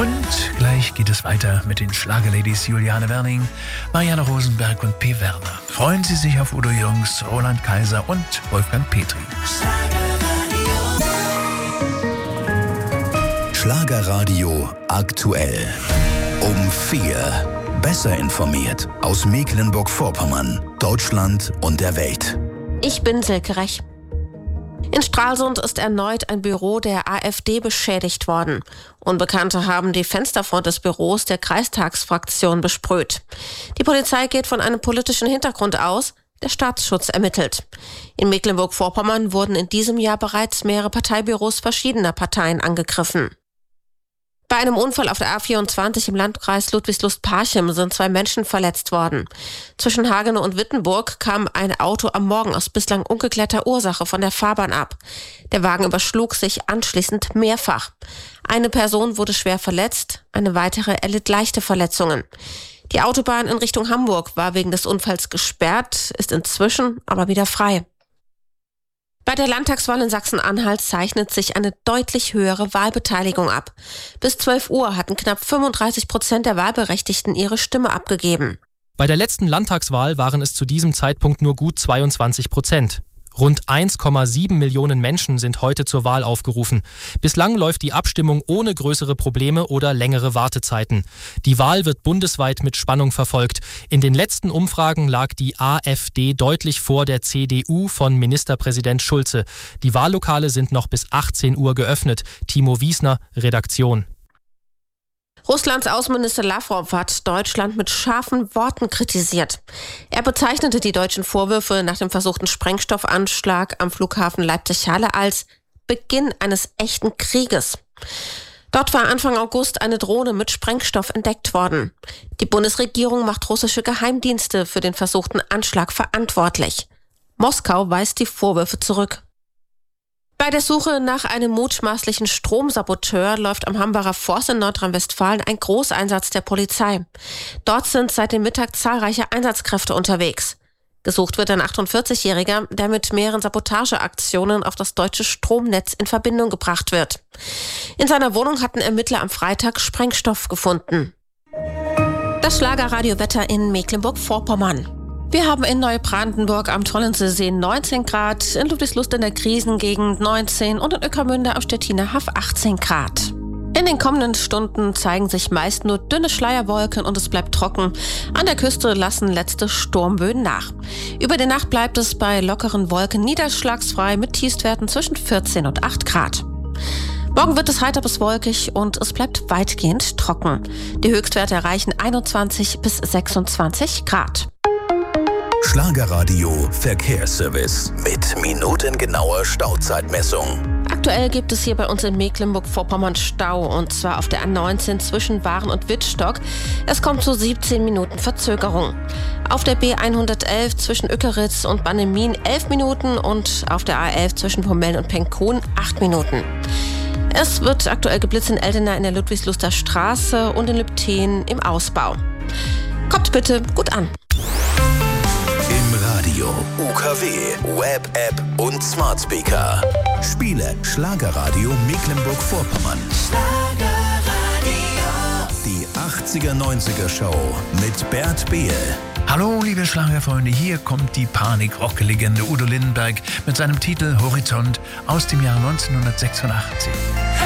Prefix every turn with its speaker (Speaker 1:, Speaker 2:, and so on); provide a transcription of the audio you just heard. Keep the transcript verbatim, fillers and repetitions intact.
Speaker 1: Und gleich geht es weiter mit den Schlagerladies Juliane Werning, Marianne Rosenberg und P. Werner. Freuen Sie sich auf Udo Jürgens, Roland Kaiser und Wolfgang Petri.
Speaker 2: Schlagerradio aktuell. Um vier. Besser informiert aus Mecklenburg-Vorpommern, Deutschland und der Welt.
Speaker 3: Ich bin Silke Rech. In Stralsund ist erneut ein Büro der AfD beschädigt worden. Unbekannte haben die Fensterfront des Büros der Kreistagsfraktion besprüht. Die Polizei geht von einem politischen Hintergrund aus. Der Staatsschutz ermittelt. In Mecklenburg-Vorpommern wurden in diesem Jahr bereits mehrere Parteibüros verschiedener Parteien angegriffen. Bei einem Unfall auf der A vierundzwanzig im Landkreis Ludwigslust-Parchim sind zwei Menschen verletzt worden. Zwischen Hagenow und Wittenburg kam ein Auto am Morgen aus bislang ungeklärter Ursache von der Fahrbahn ab. Der Wagen überschlug sich anschließend mehrfach. Eine Person wurde schwer verletzt, eine weitere erlitt leichte Verletzungen. Die Autobahn in Richtung Hamburg war wegen des Unfalls gesperrt, ist inzwischen aber wieder frei. Bei der Landtagswahl in Sachsen-Anhalt zeichnet sich eine deutlich höhere Wahlbeteiligung ab. Bis zwölf Uhr hatten knapp fünfunddreißig Prozent der Wahlberechtigten ihre Stimme abgegeben.
Speaker 4: Bei der letzten Landtagswahl waren es zu diesem Zeitpunkt nur gut zweiundzwanzig Prozent. Rund eins Komma sieben Millionen Menschen sind heute zur Wahl aufgerufen. Bislang läuft die Abstimmung ohne größere Probleme oder längere Wartezeiten. Die Wahl wird bundesweit mit Spannung verfolgt. In den letzten Umfragen lag die AfD deutlich vor der C D U von Ministerpräsident Schulze. Die Wahllokale sind noch bis achtzehn Uhr geöffnet. Timo Wiesner, Redaktion.
Speaker 3: Russlands Außenminister Lavrov hat Deutschland mit scharfen Worten kritisiert. Er bezeichnete die deutschen Vorwürfe nach dem versuchten Sprengstoffanschlag am Flughafen Leipzig-Halle als Beginn eines echten Krieges. Dort war Anfang August eine Drohne mit Sprengstoff entdeckt worden. Die Bundesregierung macht russische Geheimdienste für den versuchten Anschlag verantwortlich. Moskau weist die Vorwürfe zurück. Bei der Suche nach einem mutmaßlichen Stromsaboteur läuft am Hambacher Forst in Nordrhein-Westfalen ein Großeinsatz der Polizei. Dort sind seit dem Mittag zahlreiche Einsatzkräfte unterwegs. Gesucht wird ein achtundvierzigjähriger, der mit mehreren Sabotageaktionen auf das deutsche Stromnetz in Verbindung gebracht wird. In seiner Wohnung hatten Ermittler am Freitag Sprengstoff gefunden. Das Schlagerradiowetter in Mecklenburg-Vorpommern. Wir haben in Neubrandenburg am Tollensesee neunzehn Grad, in Ludwigslust in der Krisengegend neunzehn und in Ueckermünde am Stettiner Haff achtzehn Grad. In den kommenden Stunden zeigen sich meist nur dünne Schleierwolken und es bleibt trocken. An der Küste lassen letzte Sturmböen nach. Über die Nacht bleibt es bei lockeren Wolken niederschlagsfrei mit Tiefstwerten zwischen vierzehn und acht Grad. Morgen wird es heiter bis wolkig und es bleibt weitgehend trocken. Die Höchstwerte erreichen einundzwanzig bis sechsundzwanzig Grad.
Speaker 2: Schlagerradio Verkehrsservice mit minutengenauer Stauzeitmessung.
Speaker 3: Aktuell gibt es hier bei uns in Mecklenburg-Vorpommern Stau und zwar auf der A neunzehn zwischen Waren und Wittstock. Es kommt zu siebzehn Minuten Verzögerung. Auf der B hundertelf zwischen Ückeritz und Bannemin elf Minuten und auf der A elf zwischen Pomellen und Penkun acht Minuten. Es wird aktuell geblitzt in Eldena in der Ludwigsluster Straße und in Lübten im Ausbau. Kommt bitte gut an.
Speaker 2: Radio, U K W, Web-App und Smart Speaker. Spiele Schlagerradio Mecklenburg-Vorpommern. Schlagerradio. Die achtziger neunziger Show mit Bert Behl.
Speaker 1: Hallo liebe Schlagerfreunde, hier kommt die Panik-Rock-Legende Udo Lindenberg mit seinem Titel Horizont aus dem Jahr neunzehnhundertsechsundachtzig.